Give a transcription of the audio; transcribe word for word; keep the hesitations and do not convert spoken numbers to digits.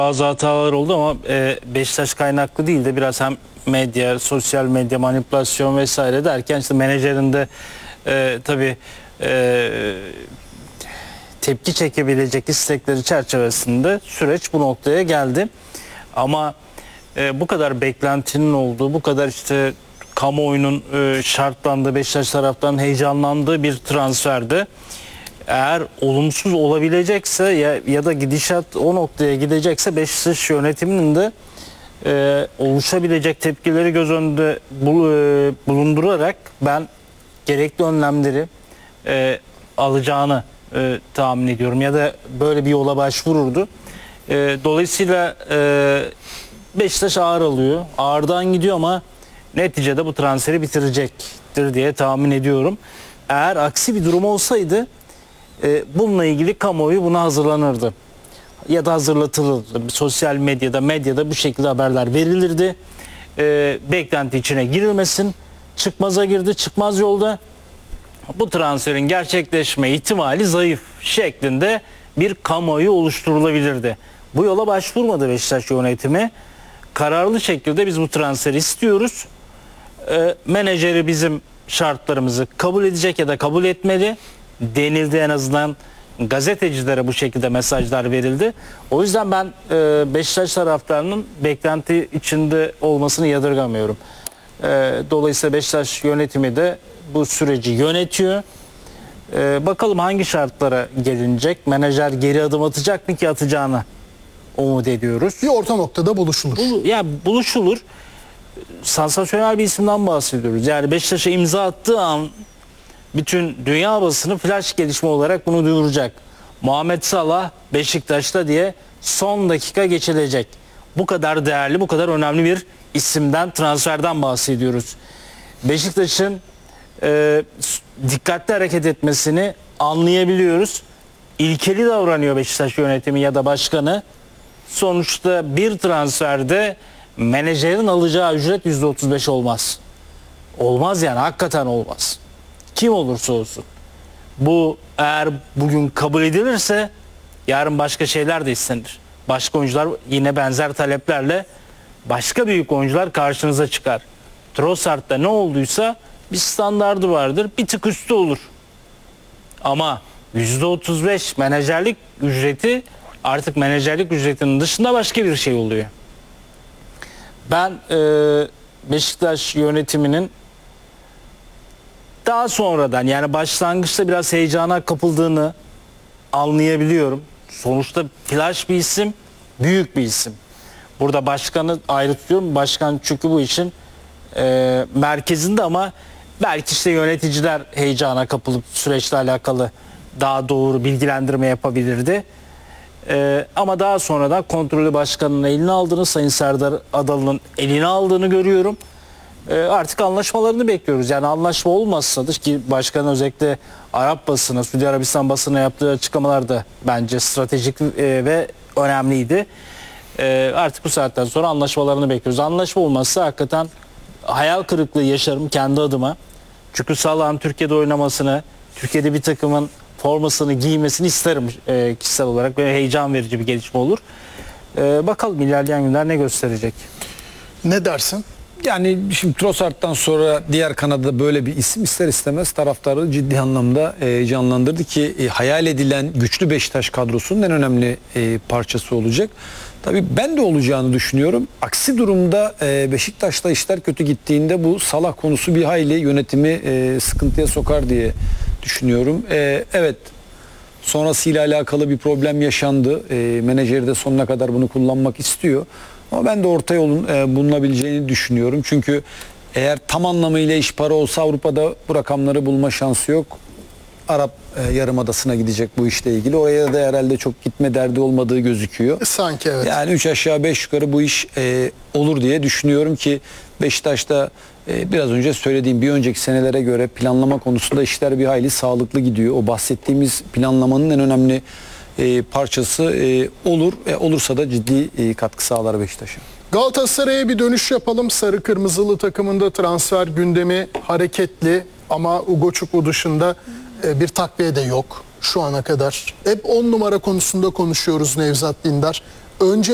Bazı hatalar oldu ama e, Beşiktaş kaynaklı değil de biraz hem medya, sosyal medya manipülasyon vesaire derken işte menajerin de e, tabii e, tepki çekebilecek istekleri çerçevesinde süreç bu noktaya geldi. Ama e, bu kadar beklentinin olduğu, bu kadar işte kamuoyunun e, şartlandığı, Beşiktaş taraftan heyecanlandığı bir transferde eğer olumsuz olabilecekse ya, ya da gidişat o noktaya gidecekse Beşiktaş yönetiminin de e, oluşabilecek tepkileri göz önünde bul, e, bulundurarak ben gerekli önlemleri e, alacağını e, tahmin ediyorum ya da böyle bir yola başvururdu. E, dolayısıyla e, Beşiktaş ağır alıyor. Ağırdan gidiyor ama neticede bu transferi bitirecektir diye tahmin ediyorum. Eğer aksi bir durum olsaydı e, bununla ilgili kamuoyu buna hazırlanırdı. Ya da hazırlatılırdı. Sosyal medyada, medyada bu şekilde haberler verilirdi. E, beklenti içine girilmesin. Çıkmaza girdi, çıkmaz yolda. Bu transferin gerçekleşme ihtimali zayıf şeklinde bir kamuoyu oluşturulabilirdi. Bu yola başvurmadı Beşiktaş yönetimi. Kararlı şekilde biz bu transferi istiyoruz. E, menajeri bizim şartlarımızı kabul edecek ya da kabul etmeli denildi, en azından gazetecilere bu şekilde mesajlar verildi. O yüzden ben e, Beşiktaş taraftarının beklenti içinde olmasını yadırgamıyorum. E, dolayısıyla Beşiktaş yönetimi de bu süreci yönetiyor. E, bakalım hangi şartlara gelinecek? Menajer geri adım atacak mı ki atacağını umut ediyoruz. Bir orta noktada buluşulur. Bul, yani buluşulur. Sansasyonel bir isimden bahsediyoruz. Yani Beşiktaş'a imza attığı an bütün dünya basını flash gelişme olarak bunu duyuracak. Muhammed Salah Beşiktaş'ta diye son dakika geçilecek. Bu kadar değerli, bu kadar önemli bir isimden, transferden bahsediyoruz. Beşiktaş'ın e, dikkatli hareket etmesini anlayabiliyoruz. İlkeli davranıyor Beşiktaş yönetimi ya da başkanı. Sonuçta bir transferde menajerin alacağı ücret yüzde otuz beş olmaz. Olmaz yani, hakikaten olmaz. Kim olursa olsun. Bu eğer bugün kabul edilirse yarın başka şeyler de istenir. Başka oyuncular yine benzer taleplerle, başka büyük oyuncular karşınıza çıkar. Trossard'da ne olduysa bir standardı vardır. Bir tık üstü olur. Ama yüzde otuz beş menajerlik ücreti artık menajerlik ücretinin dışında başka bir şey oluyor. Ben e, Beşiktaş yönetiminin daha sonradan, yani başlangıçta biraz heyecana kapıldığını anlayabiliyorum. Sonuçta flash bir isim, büyük bir isim. Burada başkanı ayrı tutuyorum. Başkan çünkü bu işin e, merkezinde, ama belki işte yöneticiler heyecana kapılıp süreçle alakalı daha doğru bilgilendirme yapabilirdi. E, ama daha sonradan kontrolü başkanının eline aldığını, Sayın Serdar Adalı'nın eline aldığını görüyorum. Artık anlaşmalarını bekliyoruz. Yani anlaşma olmazsadır ki başkan özellikle Arap basına, Suudi Arabistan basına yaptığı açıklamalar da bence stratejik ve önemliydi. Artık bu saatten sonra anlaşmalarını bekliyoruz. Anlaşma olmazsa hakikaten hayal kırıklığı yaşarım kendi adıma. Çünkü Salah'ın Türkiye'de oynamasını, Türkiye'de bir takımın formasını giymesini isterim kişisel olarak. Böyle heyecan verici bir gelişme olur. Bakalım ilerleyen günler ne gösterecek. Ne dersin? Yani şimdi Trossard'dan sonra diğer kanada böyle bir isim ister istemez taraftarı ciddi anlamda e, canlandırdı ki e, hayal edilen güçlü Beşiktaş kadrosunun en önemli e, parçası olacak. Tabii ben de olacağını düşünüyorum. Aksi durumda e, Beşiktaş'ta işler kötü gittiğinde bu Salah konusu bir hayli yönetimi e, sıkıntıya sokar diye düşünüyorum. E, evet, sonrasıyla alakalı bir problem yaşandı. E, menajeri de sonuna kadar bunu kullanmak istiyor. Ama ben de orta yolun e, bulunabileceğini düşünüyorum. Çünkü eğer tam anlamıyla iş para olsa Avrupa'da bu rakamları bulma şansı yok. Arap e, Yarımadası'na gidecek bu işle ilgili. Oraya da herhalde çok gitme derdi olmadığı gözüküyor. Sanki evet. Yani üç aşağı beş yukarı bu iş e, olur diye düşünüyorum ki Beşiktaş'ta e, biraz önce söylediğim bir önceki senelere göre planlama konusunda işler bir hayli sağlıklı gidiyor. O bahsettiğimiz planlamanın en önemli E, parçası e, olur. E, olursa da ciddi e, katkı sağlar Beşiktaş'a. Galatasaray'a bir dönüş yapalım. Sarı Kırmızılı takımında transfer gündemi hareketli ama Ugochukwu dışında e, bir takviye de yok şu ana kadar. Hep on numara konusunda konuşuyoruz Nevzat Dindar. Önce